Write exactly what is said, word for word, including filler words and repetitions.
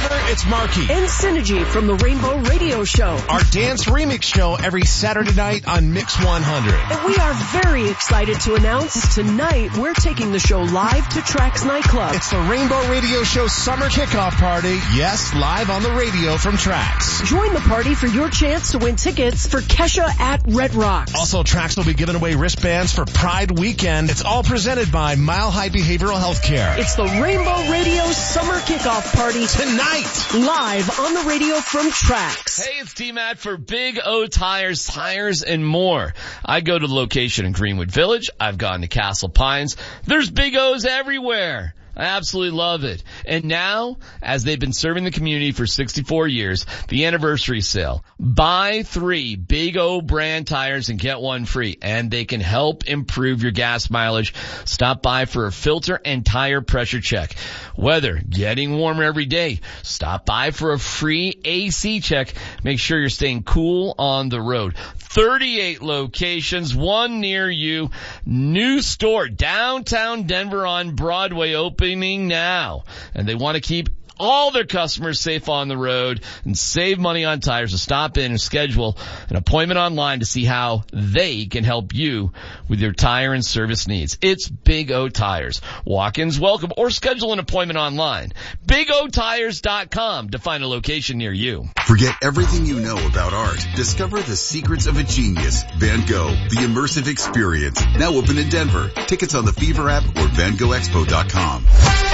Denver, it's Marky. And Synergy from the Rainbow Radio Show. Our dance remix show every Saturday night on Mix one hundred. And we are very excited to announce tonight we're taking the show live to Trax Nightclub. It's the Rainbow Radio Show summer kickoff party. Yes, live on the radio from Trax. Join the party for your chance to win tickets for Kesha at Red Rocks. Also, Trax will be giving away wristbands for Pride Weekend. It's all presented by Mile High Behavioral Health Care. It's the Rainbow Radio Summer Kickoff Party tonight, live on the radio from Trax. Hey, it's T-Matt for Big O Tires, Tires and More. I go to the location in Greenwood Village. I've gone to Castle Pines. There's Big O's everywhere. I absolutely love it. And now, as they've been serving the community for sixty-four years, the anniversary sale. Buy three Big O brand tires and get one free. And they can help improve your gas mileage. Stop by for a filter and tire pressure check. Weather getting warmer every day. Stop by for a free A C check. Make sure you're staying cool on the road. thirty-eight locations, one near you. New store, downtown Denver on Broadway, opening now. And they want to keep all their customers safe on the road and save money on tires. So stop in and schedule an appointment online to see how they can help you with your tire and service needs. It's Big O Tires. Walk-ins welcome, or schedule an appointment online. big o tires dot com to find a location near you. Forget everything you know about art. Discover the secrets of a genius. Van Gogh, the immersive experience. Now open in Denver. Tickets on the Fever app or van gogh expo dot com.